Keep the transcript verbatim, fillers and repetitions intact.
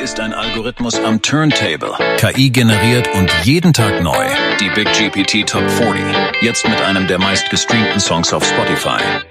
ist ein Algorithmus am Turntable. K I generiert und jeden Tag neu. Die Big G P T Top vierzig. Jetzt mit einem der meistgestreamten Songs auf Spotify.